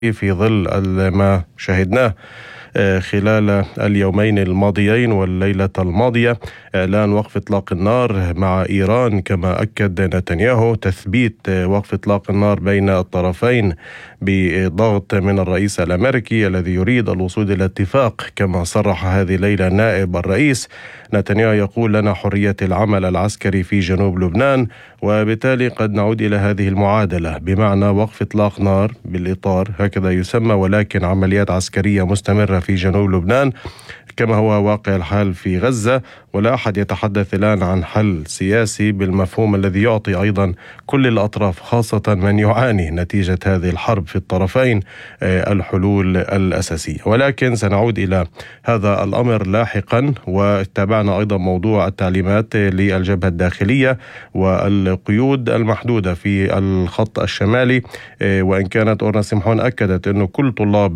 في ظل ما شهدناه خلال اليومين الماضيين والليلة الماضية، إعلان وقف إطلاق النار مع إيران، كما أكد نتنياهو تثبيت وقف إطلاق النار بين الطرفين بضغط من الرئيس الأمريكي الذي يريد الوصول إلى اتفاق. كما صرح هذه الليلة نائب الرئيس نتنياهو يقول: لنا حرية العمل العسكري في جنوب لبنان، وبالتالي قد نعود إلى هذه المعادلة، بمعنى وقف إطلاق نار بالإطار هكذا يسمى، ولكن عمليات عسكرية مستمرة في جنوب لبنان كما هو واقع الحال في غزة. ولا أحد يتحدث الآن عن حل سياسي بالمفهوم الذي يعطي أيضا كل الأطراف، خاصة من يعاني نتيجة هذه الحرب في الطرفين، الحلول الأساسية. ولكن سنعود إلى هذا الأمر لاحقا. واتبعنا أيضا موضوع التعليمات للجبهة الداخلية والقيود المحدودة في الخط الشمالي، وإن كانت أورنا سمحون أكدت أنه كل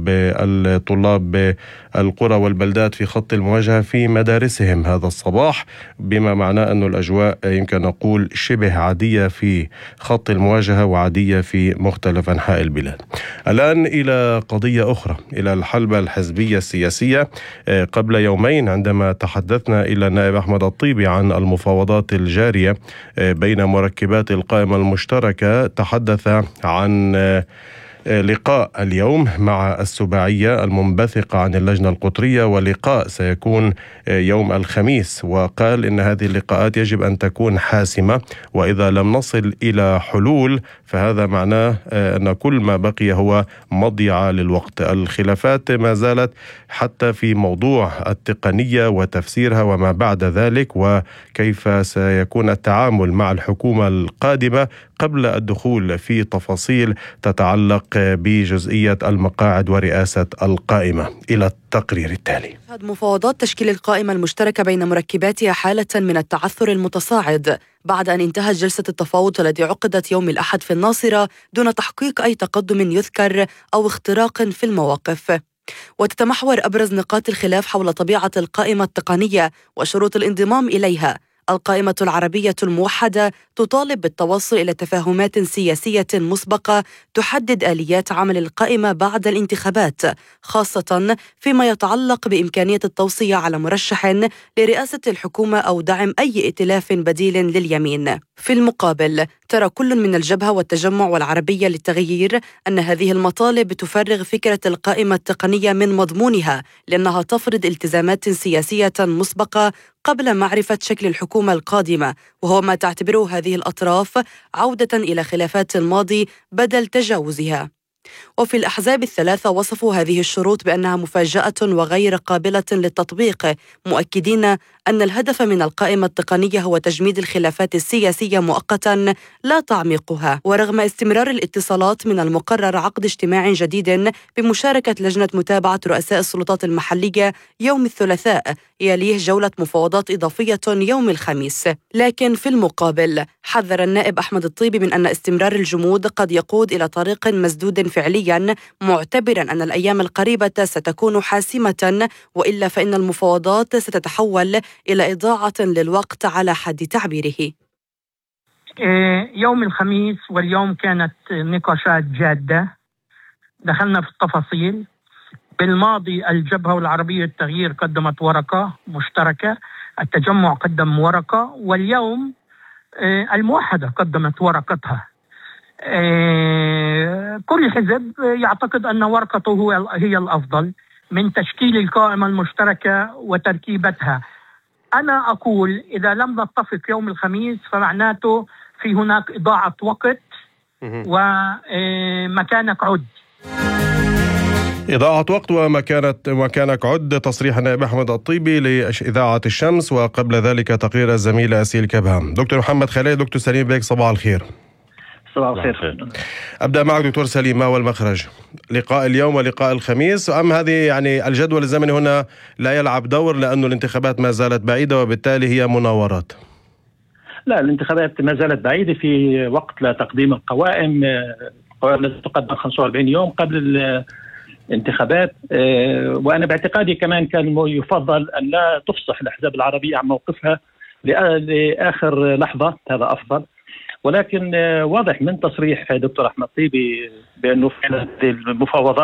طلاب القرى والبلدات في خط المواجهة في مدارسهم هذا الصباح، بما معناه أن الأجواء يمكن نقول شبه عادية في خط المواجهة وعادية في مختلف أنحاء البلاد. الآن إلى قضية أخرى، إلى الحلبة الحزبية السياسية. قبل يومين عندما تحدثنا إلى النائب أحمد الطيبي عن المفاوضات الجارية بين مركبات القائمة المشتركة، تحدث عن لقاء اليوم مع السباعية المنبثقة عن اللجنة القطرية، ولقاء سيكون يوم الخميس، وقال إن هذه اللقاءات يجب أن تكون حاسمة، وإذا لم نصل إلى حلول فهذا معناه أن كل ما بقي هو مضيعة للوقت. الخلافات ما زالت حتى في موضوع التقنية وتفسيرها وما بعد ذلك، وكيف سيكون التعامل مع الحكومة القادمة قبل الدخول في تفاصيل تتعلق بجزئية المقاعد ورئاسة القائمة. إلى التقرير التالي. مفاوضات تشكيل القائمة المشتركة بين مركباتها حالة من التعثر المتصاعد بعد أن انتهت جلسة التفاوض التي عقدت يوم الأحد في الناصرة دون تحقيق أي تقدم يذكر أو اختراق في المواقف. وتتمحور أبرز نقاط الخلاف حول طبيعة القائمة التقنية وشروط الانضمام إليها. القائمة العربية الموحدة تطالب بالتوصل إلى تفاهمات سياسية مسبقة تحدد آليات عمل القائمة بعد الانتخابات، خاصة فيما يتعلق بإمكانية التوصية على مرشح لرئاسة الحكومة أو دعم أي ائتلاف بديل لليمين. في المقابل، ترى كل من الجبهة والتجمع والعربية للتغيير أن هذه المطالب تفرغ فكرة القائمة التقنية من مضمونها، لأنها تفرض التزامات سياسية مسبقة قبل معرفة شكل الحكومة القادمة، وهو ما تعتبره هذه الأطراف عودة إلى خلافات الماضي بدل تجاوزها. وفي الأحزاب الثلاثة وصفوا هذه الشروط بأنها مفاجأة وغير قابلة للتطبيق، مؤكدين أن الهدف من القائمة التقنية هو تجميد الخلافات السياسية مؤقتا لا تعميقها. ورغم استمرار الاتصالات، من المقرر عقد اجتماع جديد بمشاركة لجنة متابعة رؤساء السلطات المحلية يوم الثلاثاء، يليه جولة مفاوضات إضافية يوم الخميس. لكن في المقابل، حذر النائب أحمد الطيبي من أن استمرار الجمود قد يقود إلى طريق مسدود فعليا، معتبرا أن الأيام القريبة ستكون حاسمة، وإلا فإن المفاوضات ستتحول إلى إضاعة للوقت على حد تعبيره. يوم الخميس واليوم كانت نقاشات جادة، دخلنا في التفاصيل. بالماضي الجبهة والعربية التغيير قدمت ورقة مشتركة، التجمع قدم ورقة، واليوم الموحدة قدمت ورقتها. كل حزب يعتقد أن ورقته هي الأفضل من تشكيل القائمة المشتركة وتركيبتها. أنا أقول إذا لم نتفق يوم الخميس فمعناته في هناك إضاعة وقت، ومكانك عد. إضاعة وقت ومكانك عد، تصريح النائب أحمد الطيبي لإذاعة الشمس، وقبل ذلك تقرير الزميلة أسيل كبهام. دكتور محمد خليل، دكتور سليم بيك، صباح الخير. صباح الخير. أبدأ معك دكتور سليم، ما هو المخرج؟ لقاء اليوم ولقاء الخميس، أم هذه يعني الجدول الزمني هنا لا يلعب دور لأن الانتخابات ما زالت بعيدة وبالتالي هي مناورات؟ لا، الانتخابات ما زالت بعيدة في وقت لتقديم القوائم. القوائم تقدم 45 يوم قبل الانتخابات، وأنا باعتقادي كمان كان يفضل أن لا تفصح الأحزاب العربية عن موقفها لآخر لحظة، هذا أفضل. ولكن واضح من تصريح دكتور أحمد طيبي بأنه فعلا المفاوضات